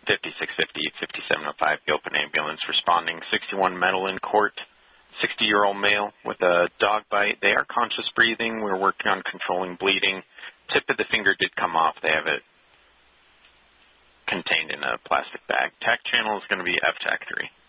5650, 5705, Gilpin ambulance responding. 61 metal in court, 60-year-old male with a dog bite. They are conscious breathing. We're working on controlling bleeding. Tip of the finger did come off. They have it contained in a plastic bag. TAC channel is going to be F-TAC 3.